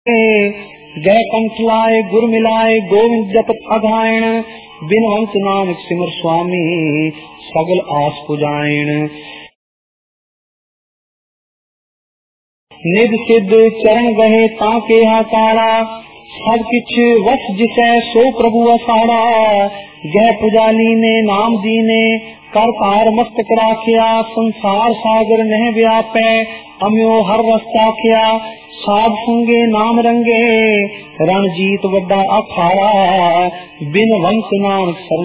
गए कंठ लाए गुर मिलाए गोविंद जपत अघायण बिन वंश नानक सिमर स्वामी सगल आस पुजायण। निध सिद्ध चरण गहे ताके हाकारा सब किछ वस जिसै सो प्रभु असाड़ा। गह पुजाली ने नाम दीने कर तार मस्तक राखिया संसार सागर नह व्यापै अम्यो हर रस्ता किया। साध संगे नाम रंगे रणजीत वड्डा अखाड़ा बिन वंश नानक